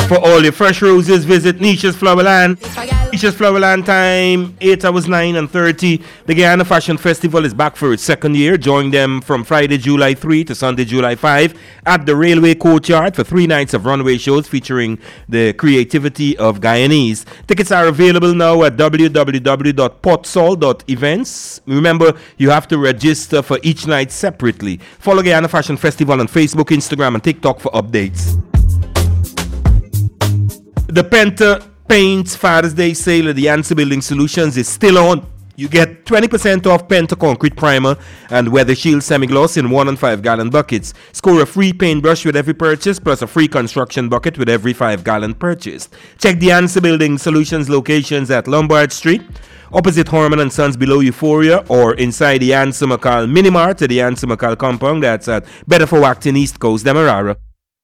For all your fresh roses, visit Nisha's Flowerland. Nisha's Flowerland time, 8 hours 9 and 30. The Guyana Fashion Festival is back for its second year. Join them from Friday, July 3 to Sunday, July 5 at the Railway Courtyard for 3 nights of runway shows featuring the creativity of Guyanese. Tickets are available now at www.potsol.events. Remember, you have to register for each night separately. Follow Guyana Fashion Festival on Facebook, Instagram, and TikTok for updates. The Penta Paints Father's Day sale at the Answer Building Solutions is still on. You get 20% off Penta Concrete Primer and Weather Shield Semi-Gloss in 1 and 5 gallon buckets. Score a free paintbrush with every purchase plus a free construction bucket with every 5 gallon purchase. Check the Answer Building Solutions locations at Lombard Street, opposite Horman & Sons below Euphoria, or inside the Answer McCall Mini Mart at the Answer McCall compound. That's at Bedford Acton, East Coast, Demerara.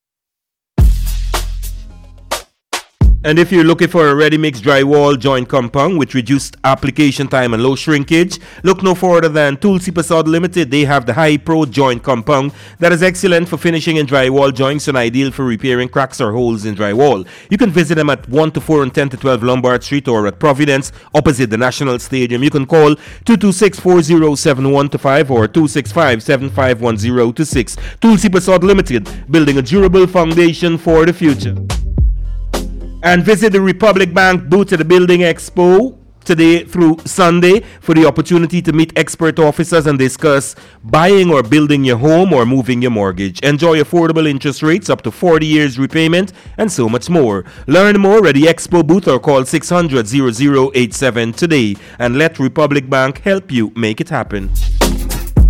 And if you're looking for a ready-mix drywall joint compound with reduced application time and low shrinkage, look no further than Tulsi Prasad Limited. They have the High Pro joint compound that is excellent for finishing in drywall joints and ideal for repairing cracks or holes in drywall. You can visit them at 1 to 4 and 10 to 12 Lombard Street or at Providence opposite the National Stadium. You can call 226-4071-5 or 265-7510-6. Tulsi Prasad Limited, building a durable foundation for the future. And visit the Republic Bank booth at the Building Expo today through Sunday for the opportunity to meet expert officers and discuss buying or building your home or moving your mortgage. Enjoy affordable interest rates up to 40 years repayment and so much more. Learn more at the Expo booth or call 600-0087 today and let Republic Bank help you make it happen.